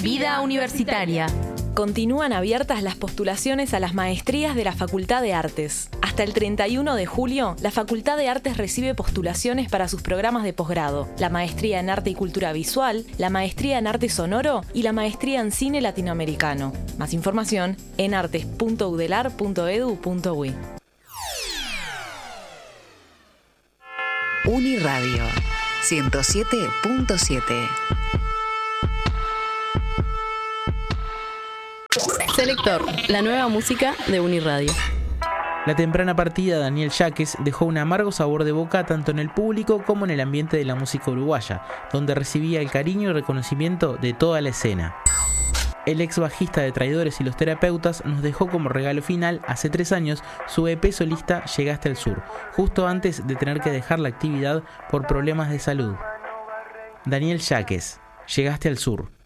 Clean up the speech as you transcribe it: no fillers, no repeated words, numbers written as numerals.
Vida universitaria. Continúan abiertas las postulaciones a las maestrías de la Facultad de Artes. Hasta el 31 de julio, la Facultad de Artes recibe postulaciones para sus programas de posgrado, la maestría en Arte y Cultura Visual, la maestría en Arte Sonoro y la maestría en Cine Latinoamericano. Más información en artes.udelar.edu.uy. Uniradio 107.7. Selector, la nueva música de Uniradio. La temprana partida de Daniel Yaques dejó un amargo sabor de boca tanto en el público como en el ambiente de la música uruguaya, donde recibía el cariño y reconocimiento de toda la escena. El ex bajista de Traidores y Los Terapeutas nos dejó como regalo final hace 3 años su EP solista Llegaste al Sur, justo antes de tener que dejar la actividad por problemas de salud. Daniel Yaques, Llegaste al Sur.